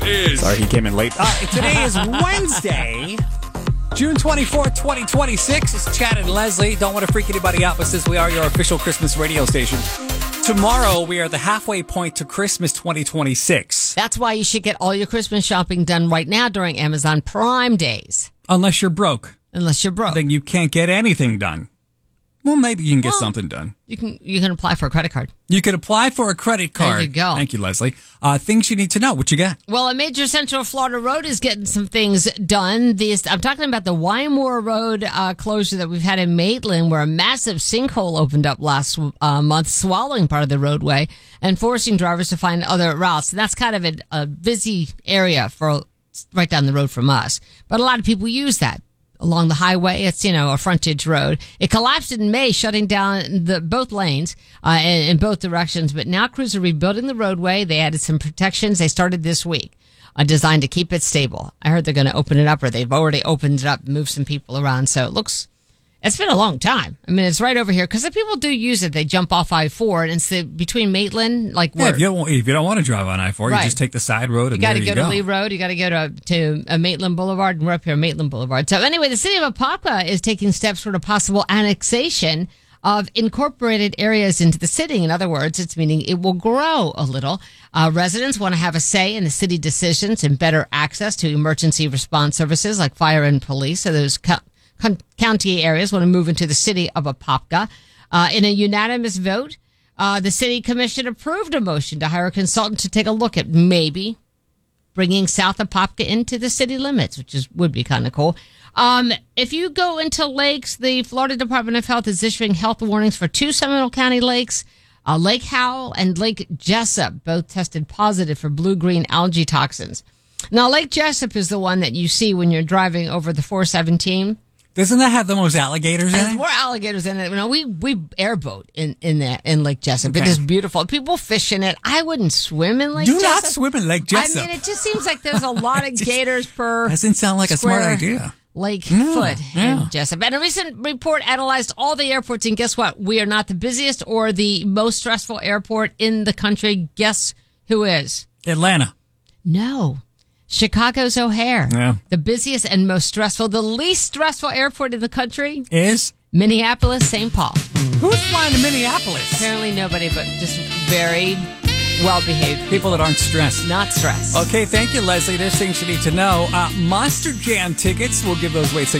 is... Sorry, he came in late. Today is Wednesday, June 24th, 2026. It's Chad and Leslie. Don't want to freak anybody out, but since we are your official Christmas radio station, tomorrow we are the halfway point to Christmas 2026. That's why you should get all your Christmas shopping done right now during Amazon Prime days. Unless you're broke. Then you can't get anything done. Well, maybe you can get something done. You can apply for a credit card. You can apply for a credit card. There you go. Thank you, Leslie. Things you need to know. What you got? Well, a major Central Florida road is getting some things done. I'm talking about the Wymore Road closure that we've had in Maitland, where a massive sinkhole opened up last month, swallowing part of the roadway and forcing drivers to find other routes. And that's kind of a busy area for right down the road from us. But a lot of people use that. Along the highway, it's, a frontage road. It collapsed in May, shutting down both lanes in both directions. But now crews are rebuilding the roadway. They added some protections. They started this week, designed to keep it stable. I heard they're going to open it up, or they've already opened it up and moved some people around. So it's been a long time. I mean, it's right over here because the people do use it. They jump off I-4, and it's between Maitland, if you don't want to drive on I-4, you just take the side road. You got to go to Lee Road. You got to go to Maitland Boulevard, and we're up here, Maitland Boulevard. So anyway, the city of Apopka is taking steps toward a possible annexation of incorporated areas into the city. In other words, it's meaning it will grow a little. Residents want to have a say in the city decisions and better access to emergency response services like fire and police. So those county areas want to move into the city of Apopka. In a unanimous vote, the city commission approved a motion to hire a consultant to take a look at maybe bringing South Apopka into the city limits, which would be kind of cool. If you go into lakes, the Florida Department of Health is issuing health warnings for 2 Seminole County lakes. Lake Howell and Lake Jessup both tested positive for blue-green algae toxins. Now, Lake Jessup is the one that you see when you're driving over the 417. Doesn't that have the most alligators in it? There's more alligators in it. We airboat in Lake Jessup. Okay. It is beautiful. People fish in it. I wouldn't swim in Lake Jessup. Do not swim in Lake Jessup. I mean, it just seems like there's a lot of gators per doesn't sound like a smart idea. Lake foot in Jessup. And a recent report analyzed all the airports, and guess what? We are not the busiest or the most stressful airport in the country. Guess who is? Atlanta. No. Chicago's O'Hare. Yeah. The busiest and most stressful, the least stressful airport in the country is Minneapolis, St. Paul. Who's flying to Minneapolis? Apparently nobody, but just very well-behaved people that aren't stressed. Not stressed. Okay, thank you, Leslie. There's things you need to know. Monster Jam tickets, we'll give those away 6